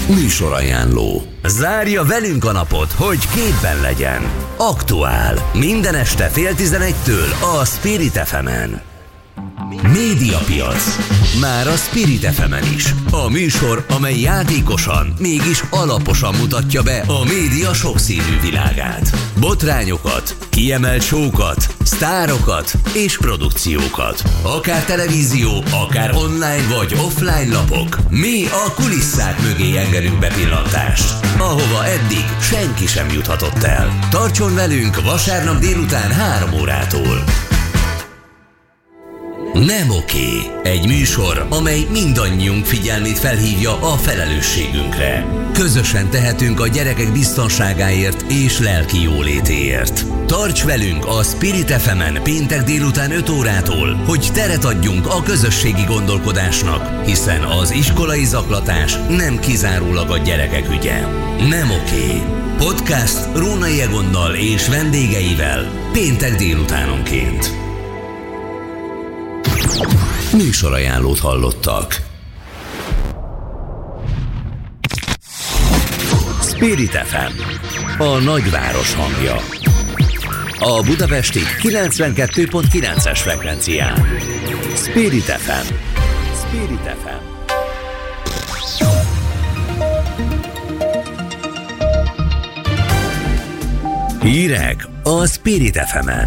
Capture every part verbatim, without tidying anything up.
Műsorajánló. Zárja velünk a napot, hogy képben legyen. Aktuál. Minden este fél tizenegytől a Spirit ef emen. Médiapiac. Már a Spirit ef emen is. A műsor, amely játékosan, mégis alaposan mutatja be a média sokszínű világát. Botrányokat, kiemelt show-kat, sztárokat és produkciókat. Akár televízió, akár online vagy offline lapok. Mi a kulisszák mögé engedünk bepillantást, ahova eddig senki sem juthatott el. Tartson velünk vasárnap délután három órától. Nem oké. Egy műsor, amely mindannyiunk figyelmét felhívja a felelősségünkre. Közösen tehetünk a gyerekek biztonságáért és lelki jólétéért. Tarts velünk a Spirit ef emen péntek délután öt órától, hogy teret adjunk a közösségi gondolkodásnak, hiszen az iskolai zaklatás nem kizárólag a gyerekek ügye. Nem oké. Podcast Rónai Egonnal és vendégeivel péntek délutánonként. Műsorajánlót hallottak. Spirit ef em, a nagyváros hangja. A budapesti kilencvenkettő pont kilences frekvencián. Spirit ef em. Spirit ef em. Hírek a Spirit ef emen.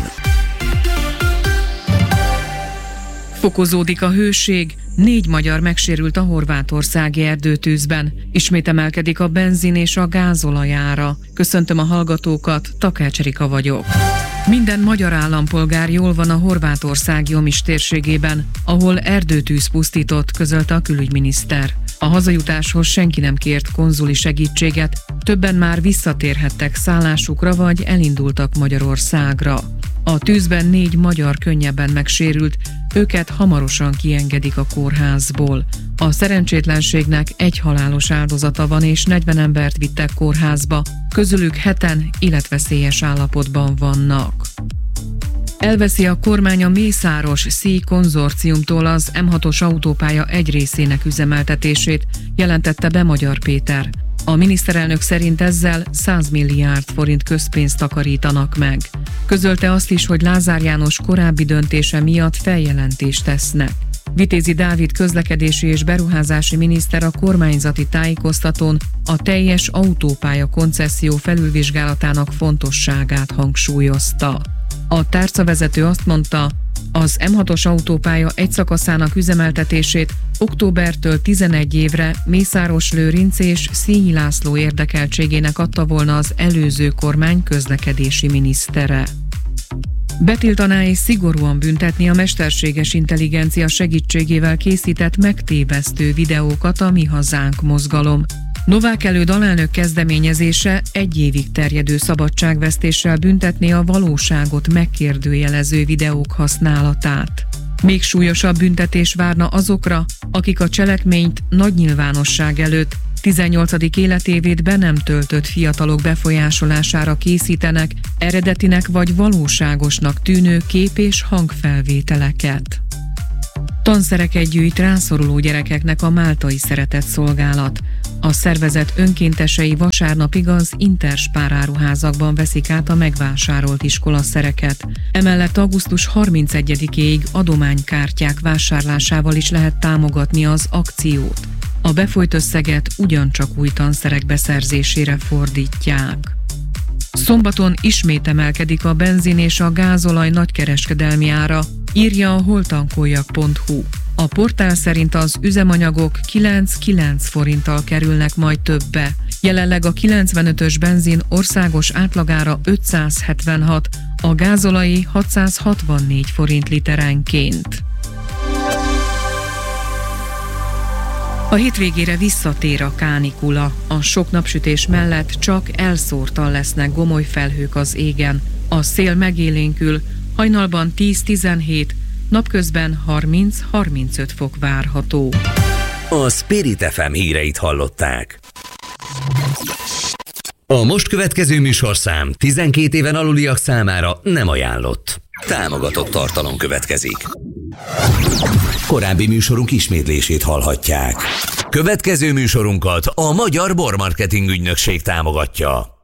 Fokozódik a hőség, négy magyar megsérült a horvátországi erdőtűzben. Ismét emelkedik a benzin és a gázolaj ára. Köszöntöm a hallgatókat, Takács Erika vagyok. Minden magyar állampolgár jól van a Horvátország Jomis térségében, ahol erdőtűz pusztított, közölte a külügyminiszter. A hazajutáshoz senki nem kért konzuli segítséget, többen már visszatérhettek szállásukra vagy elindultak Magyarországra. A tűzben négy magyar könnyebben megsérült, őket hamarosan kiengedik a kórházból. A szerencsétlenségnek egy halálos áldozata van és negyven embert vittek kórházba, közülük heten életveszélyes állapotban vannak. Elveszi a kormány a Mészáros Szíj konzorciumtól az em hatos autópálya egy részének üzemeltetését, jelentette be Magyar Péter. A miniszterelnök szerint ezzel száz milliárd forint közpénzt takarítanak meg. Közölte azt is, hogy Lázár János korábbi döntése miatt feljelentést tesznek. Vitézi Dávid közlekedési és beruházási miniszter a kormányzati tájékoztatón a teljes autópálya koncesszió felülvizsgálatának fontosságát hangsúlyozta. A tárcavezető azt mondta, az em hatos autópálya egy szakaszának üzemeltetését októbertől tizenegy évre Mészáros-Lőrinc és Színyi László érdekeltségének adta volna az előző kormány közlekedési minisztere. Betiltaná és szigorúan büntetni a mesterséges intelligencia segítségével készített megtévesztő videókat a Mi Hazánk mozgalom. Novák előd alelnök kezdeményezése egy évig terjedő szabadságvesztéssel büntetné a valóságot megkérdőjelező videók használatát. Még súlyosabb büntetés várna azokra, akik a cselekményt nagy nyilvánosság előtt tizennyolcadik életévét be nem töltött fiatalok befolyásolására készítenek eredetinek vagy valóságosnak tűnő kép- és hangfelvételeket. Tanszereket gyűjt rászoruló gyerekeknek a Máltai Szeretett Szolgálat. A szervezet önkéntesei vasárnapig az Interspár áruházakban veszik át a megvásárolt iskolaszereket. Emellett augusztus harmincegyedikéig adománykártyák vásárlásával is lehet támogatni az akciót. A befolyt összeget ugyancsak új tanszerek beszerzésére fordítják. Szombaton ismét emelkedik a benzin és a gázolaj nagykereskedelmi ára, írja a holtankoljak pont hu. A portál szerint az üzemanyagok kilenc-kilenc forinttal kerülnek majd többe. Jelenleg a kilencvenötös benzin országos átlagára ötszázhetvenhat, a gázolai hatszázhatvannégy forint literenként. A hétvégére visszatér a kánikula. A sok napsütés mellett csak elszórtan lesznek gomoly felhők az égen. A szél megélénkül, hajnalban tíz-tizenhét, napközben harminc-harmincöt fok várható. A Spirit ef em híreit hallották. A most következő műsorszám tizenkét éven aluliak számára nem ajánlott. Támogatott tartalom következik. Korábbi műsorunk ismétlését hallhatják. Következő műsorunkat a Magyar Bormarketing Ügynökség támogatja.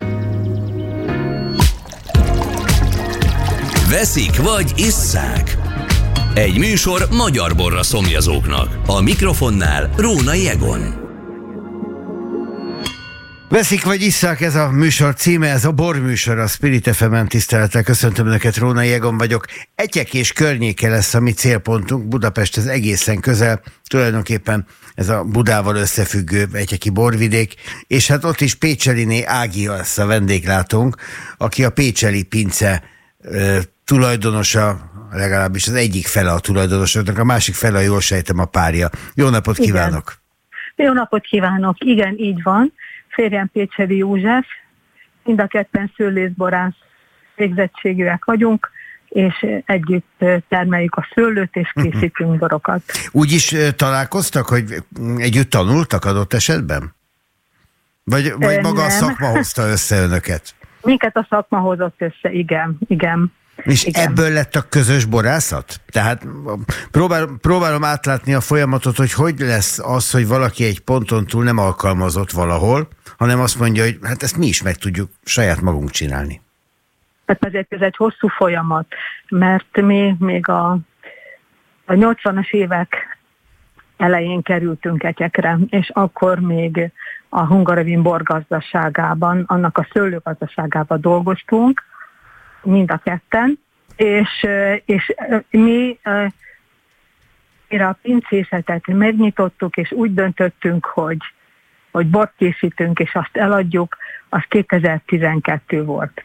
Veszik vagy isszák? Egy műsor magyar borra szomjazóknak. A mikrofonnál Rónai Egon. Veszik vagy isszák, ez a műsor címe, ez a borműsor, a Spirit ef em-en. Tisztelettel köszöntöm Önöket, Rónai Egon vagyok. Etyek és környéke lesz a mi célpontunk, Budapest az egészen közel, tulajdonképpen ez a Budával összefüggő etyeki borvidék, és hát ott is Pécseliné Ági lesz a vendéglátónk, aki a Pécseli Pince ö, tulajdonosa, legalábbis az egyik fele a tulajdonosoknak, a másik fele, jól sejtem, a párja. Jó napot kívánok! Igen. Jó napot kívánok! Igen, így van. Férjem Pécseli József, mind a ketten szőlészborász végzettségűek vagyunk, és együtt termeljük a szőlőt, és készítünk borokat. Úgy is találkoztak, hogy együtt tanultak adott esetben? Vagy, vagy maga a szakma hozta össze önöket? Minket a szakma hozott össze, igen, igen. És igen. Ebből lett a közös borászat? Tehát próbál, próbálom átlátni a folyamatot, hogy hogy lesz az, hogy valaki egy ponton túl nem alkalmazott valahol, hanem azt mondja, hogy hát ezt mi is meg tudjuk saját magunk csinálni. Hát ezért ez egy hosszú folyamat, mert mi még a, a nyolcvanas évek elején kerültünk etyekre, és akkor még a Hungaroring borgazdaságában, annak a szőlőgazdaságában dolgoztunk, mind a ketten, és, és mi mire a pincészetet megnyitottuk, és úgy döntöttünk, hogy, hogy bort készítünk, és azt eladjuk, az kétezer-tizenkettő volt.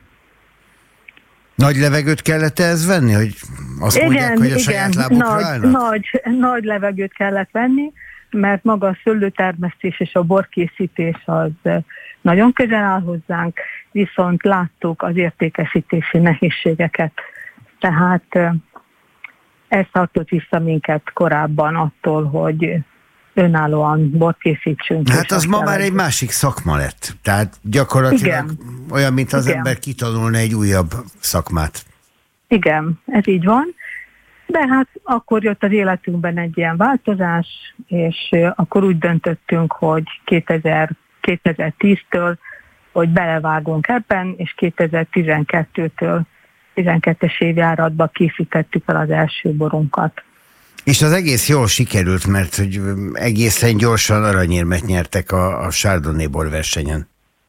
Nagy levegőt kellett ez venni, hogy azt igen, mondják, hogy a igen, saját lábukra nagy, állnak? Nagy, nagy levegőt kellett venni, mert maga a szőlőtermesztés és a borkészítés az nagyon közel áll hozzánk, viszont láttuk az értékesítési nehézségeket. Tehát ez tartott vissza minket korábban attól, hogy önállóan bort készítsünk. Hát az ma már egy másik szakma lett. Tehát gyakorlatilag igen. Olyan, mint az igen. ember kitanulna egy újabb szakmát. Igen, ez így van. De hát akkor jött az életünkben egy ilyen változás, és akkor úgy döntöttünk, hogy kétezer-tíztől, hogy belevágunk ebben, és kétezer-tizenkettőtől, tizenkettes évjáratban készítettük el az első borunkat. És az egész jól sikerült, mert hogy egészen gyorsan aranyérmet nyertek a, a Chardonnay borversenyen.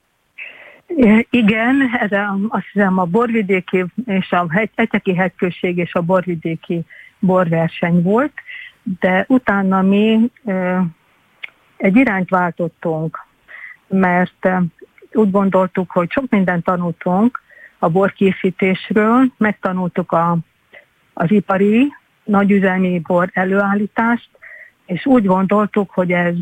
Igen, ez a, azt hiszem a borvidéki és a hegy, etyeki hegyközség és a borvidéki borverseny volt, de utána mi e, egy irányt váltottunk, mert e, úgy gondoltuk, hogy sok mindent tanultunk a borkészítésről, megtanultuk a, az ipari, nagyüzemi bor előállítást, és úgy gondoltuk, hogy ez,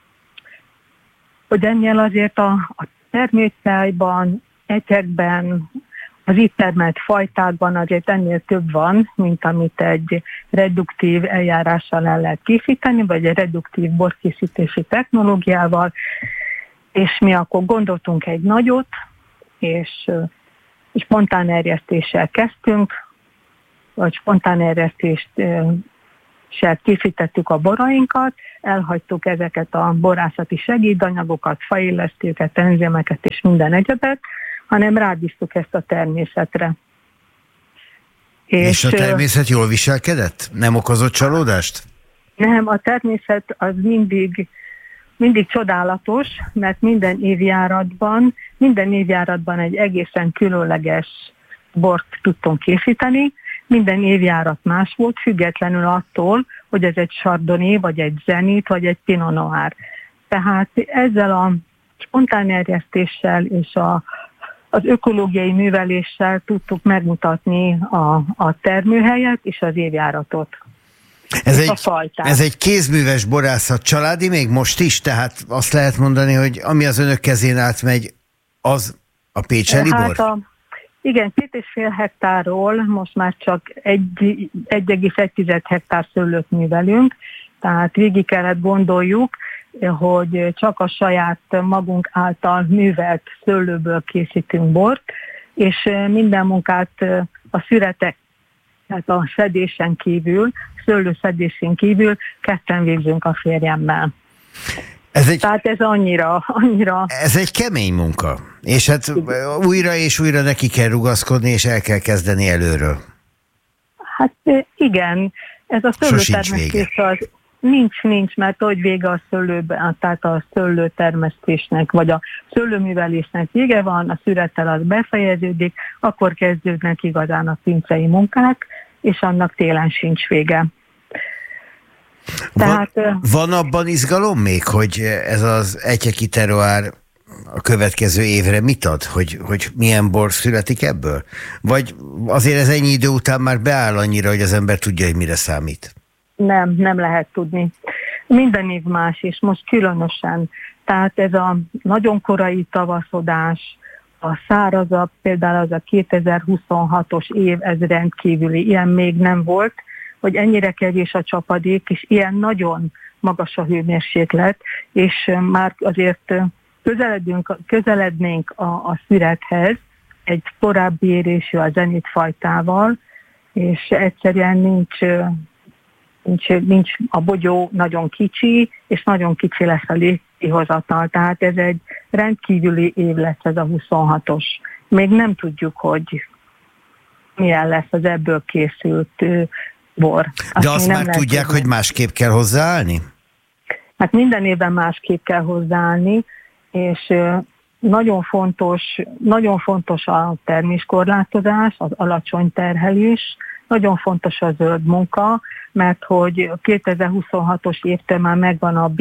hogy ennél azért a, a termőtájban, etyekben, az itt termelt fajtákban azért ennél több van, mint amit egy reduktív eljárással el lehet készíteni, vagy egy reduktív borkészítési technológiával, és mi akkor gondoltunk egy nagyot, és spontán erjesztéssel kezdtünk, vagy spontán erjesztéssel készítettük a borainkat, elhagytuk ezeket a borászati segédanyagokat, faillesztőket, enzimeket és minden egyebet, hanem rábíztuk ezt a természetre. És, és a természet jól viselkedett? Nem okozott csalódást? Nem, a természet az mindig, mindig csodálatos, mert minden évjáratban, minden évjáratban egy egészen különleges bort tudtunk készíteni, minden évjárat más volt, függetlenül attól, hogy ez egy Chardonnay, vagy egy Zenit, vagy egy Pinot Noir. Tehát ezzel a spontán erjesztéssel és a, az ökológiai műveléssel tudtuk megmutatni a, a termőhelyet és az évjáratot. Ez egy, ez egy kézműves borászat, családi még most is, tehát azt lehet mondani, hogy ami az önök kezén átmegy, az a pécseli hát bor? A, igen, két és fél hektárról most már csak egy egész egy hektár szőlőt művelünk, tehát végig kellett gondoljuk, hogy csak a saját magunk által művelt szőlőből készítünk bort, és minden munkát a szüretek, tehát a szedésen kívül, szőlőszedésén kívül ketten végzünk a férjemmel. Ez egy, Tehát ez annyira, annyira... Ez egy kemény munka, és hát igen. újra és újra neki kell rugaszkodni, és el kell kezdeni előről. Hát igen, ez a szőlőtermesztés az nincs, nincs, mert hogy vége a szőlőben, tehát a szőlőtermesztésnek, vagy a szőlőművelésnek vége van, a szürettel az befejeződik, akkor kezdődnek igazán a pincei munkák, és annak télen sincs vége. Tehát, van, van abban izgalom még, hogy ez az Etyeki terroár a következő évre mit ad? Hogy, hogy milyen bor születik ebből? Vagy azért ez ennyi idő után már beáll annyira, hogy az ember tudja, hogy mire számít? Nem, nem lehet tudni. Minden év más, és most különösen. Tehát ez a nagyon korai tavaszodás, a szárazabb, például az a kétezer-huszonhatos év, ez rendkívüli, ilyen még nem volt, hogy ennyire kevés a csapadék, és ilyen nagyon magas a hőmérséklet, és már azért közeledünk, közelednénk a, a szürethez egy korábbi érésű a zenitfajtával, és egyszerűen nincs, nincs, nincs a bogyó nagyon kicsi, és nagyon kicsi lesz a légkihozatal. Tehát ez egy rendkívüli év lesz ez a huszonhatos. Még nem tudjuk, hogy milyen lesz az ebből készült bor. Azt De azt már tudják, tudni. Hogy másképp kell hozzáállni? Hát minden évben másképp kell hozzáállni, és nagyon fontos, nagyon fontos a terméskorlátozás, az alacsony terhelés, nagyon fontos a zöld munka, mert hogy a kétezer-huszonhatos évtől már megvan a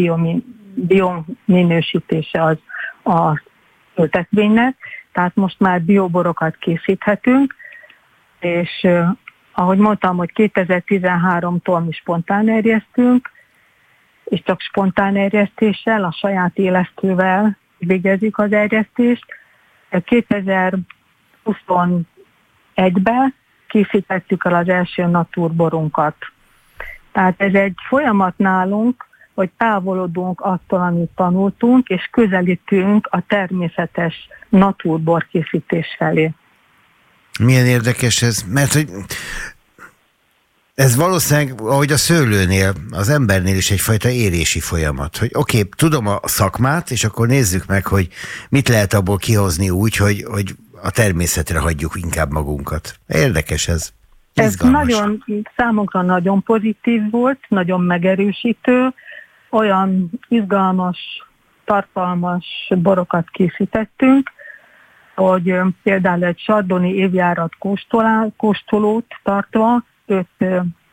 biominősítése az a ültetvénynek, tehát most már bioborokat készíthetünk, és ahogy mondtam, hogy kétezer-tizenháromtól mi spontán erjesztünk, és csak spontán erjesztéssel, a saját élesztővel végezik az erjesztést. kétezer-huszonegyben készítettük el az első naturborunkat. Tehát ez egy folyamat nálunk, hogy távolodunk attól, amit tanultunk, és közelítünk a természetes naturbor készítés felé. Milyen érdekes ez, mert hogy ez valószínűleg, ahogy a szőlőnél, az embernél is egyfajta érési folyamat, hogy oké, okay, tudom a szakmát, és akkor nézzük meg, hogy mit lehet abból kihozni úgy, hogy, hogy a természetre hagyjuk inkább magunkat. Érdekes ez. Izgalmas. Ez nagyon, számunkra nagyon pozitív volt, nagyon megerősítő, olyan izgalmas, tartalmas borokat készítettünk, hogy például egy sardoni évjárat kóstolót tartva, öt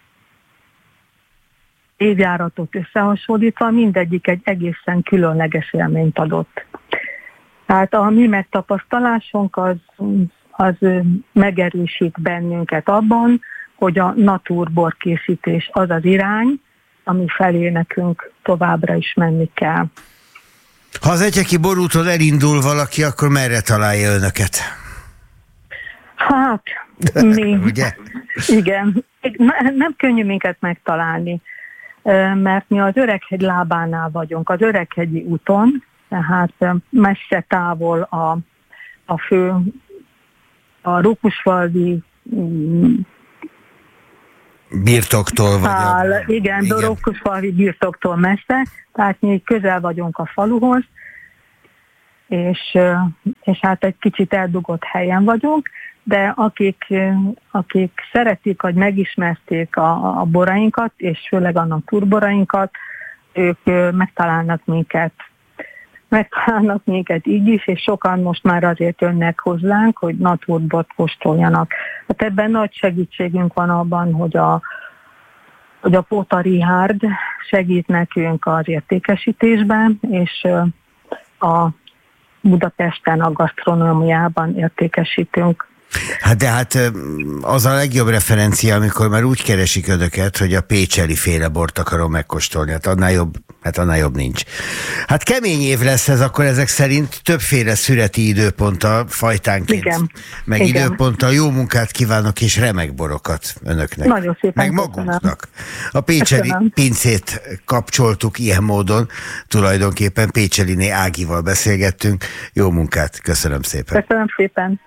évjáratot összehasonlítva, mindegyik egy egészen különleges élményt adott. Tehát a mi megtapasztalásunk az, az megerősít bennünket abban, hogy a naturborkészítés az az irány, ami felé nekünk továbbra is menni kell. Ha az Etyeki borúton elindul valaki, akkor merre találja önöket? Hát, mi... Ugye? Igen. Nem könnyű minket megtalálni, mert mi az Öreghegy lábánál vagyunk, az Öreghegyi úton, tehát messze távol a, a fő, a Rókusfalvi birtoktól vagy áll, a... Igen, igen. a Rókusfalvi birtoktól messze, tehát mi közel vagyunk a faluhoz, és, és hát egy kicsit eldugott helyen vagyunk, de akik, akik szeretik, hogy megismerték a, a borainkat, és főleg a naturborainkat, ők megtalálnak minket. Megtalálnak minket így is, és sokan most már azért jönnek hozzánk, hogy naturbort kóstoljanak. Hát ebben nagy segítségünk van abban, hogy a, hogy a Póta Richárd segít nekünk az értékesítésben, és a Budapesten a gasztronómiában értékesítünk. Hát de hát az a legjobb referencia, amikor már úgy keresik önöket, hogy a pécseli féle bort akarom megkóstolni. Hát annál jobb Hát annál jobb nincs. Hát kemény év lesz ez akkor ezek szerint, többféle szüreti időponttal fajtánként. Igen. Meg Igen. időponttal jó munkát kívánok és remek borokat önöknek. Nagyon szépen meg köszönöm. magunknak. A pécseri Köszönöm. pincét kapcsoltuk ilyen módon, tulajdonképpen Pécseliné Ágival beszélgettünk. Jó munkát, köszönöm szépen. Köszönöm szépen.